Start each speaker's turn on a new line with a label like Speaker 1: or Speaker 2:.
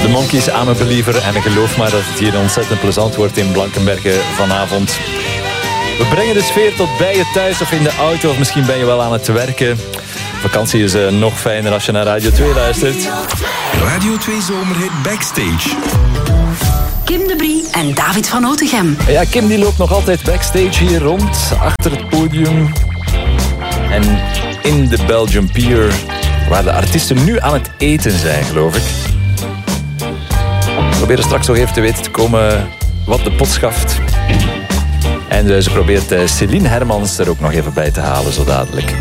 Speaker 1: De Monkeys, I'm a Believer. En geloof maar dat het hier ontzettend plezant wordt in Blankenberge vanavond. We brengen de sfeer tot bij je thuis of in de auto. Of misschien ben je wel aan het werken. Vakantie is nog fijner als je naar Radio 2 luistert.
Speaker 2: Radio 2 Zomerhit Backstage.
Speaker 3: Kim de Brie en David van Otegem.
Speaker 1: Ja, Kim die loopt nog altijd backstage hier rond, achter het podium. En in de Belgium Pier, waar de artiesten nu aan het eten zijn, geloof ik. We proberen straks nog even te weten te komen wat de pot schaft. En ze probeert Céline Hermans er ook nog even bij te halen, zo dadelijk.